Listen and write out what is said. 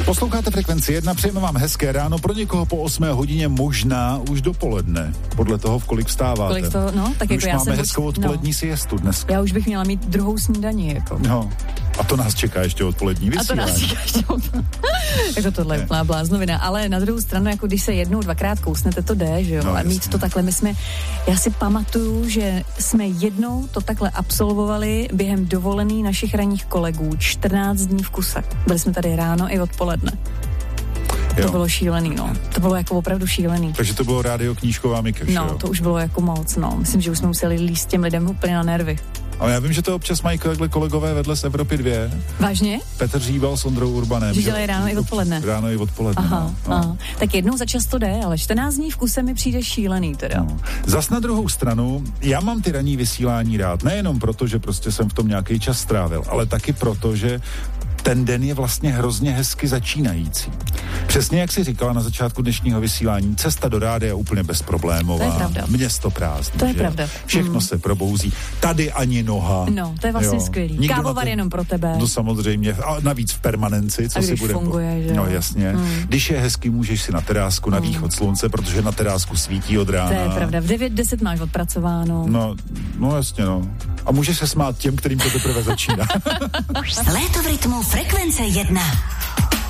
Posloucháte Frekvenci 1, přejeme vám hezké ráno, pro někoho po 8 hodině možná už dopoledne, podle toho, v kolik vstáváte. Kolik to, no, tak jako už máme hezkou odpolední siestu dneska. Já už bych měla mít druhou snídaní, jako. No. A to nás čeká ještě odpolední vysílání. A to nás čeká ještě jako tohle je úplná bláznovina, ale na druhou stranu, jako když se jednou, dvakrát kousnete, to jde, že jo, no, a mít to takhle, já si pamatuju, že jsme jednou to takhle absolvovali během dovolený našich ranních kolegů, 14 dní v kuse. Byli jsme tady ráno i odpoledne. To bylo šílený, no. To bylo jako opravdu šílený. Takže to bylo rádio Knížková Mikeš, no, jo? To už bylo jako moc, no. Myslím, že už jsme museli líst těm lidem úplně na nervy. Ale já vím, že to občas mají kolegové vedle z Evropy 2. Vážně? Petr Říbal s Ondrou Urbanem. Že dělají ráno i odpoledne. Ráno i odpoledne, aha. Tak jednou za čas to jde, ale 14 dní v kuse mi přijde šílený teda. No. Zas na druhou stranu, já mám ty ranní vysílání rád. Nejenom proto, že prostě jsem v tom nějaký čas strávil, ale taky proto, že ten den je vlastně hrozně hezky začínající. Přesně jak jsi říkala na začátku dnešního vysílání, cesta do rádia je úplně bezproblémová. To je pravda. Město prázdné. To je pravda. Všechno se probouzí. Tady ani noha. No, to je vlastně skvělý. Kávovar jenom pro tebe. No samozřejmě. A navíc v permanenci, co si bude. Funguje, že? No jasně. Když je hezky, můžeš si na terásku na východ slunce, protože na terásku svítí od rána. To je pravda. V 9:10 máš odpracováno. No jasně, no. A můžeš se smát těm, kterým to teprve začíná. Léto v rytmu Frekvence 1.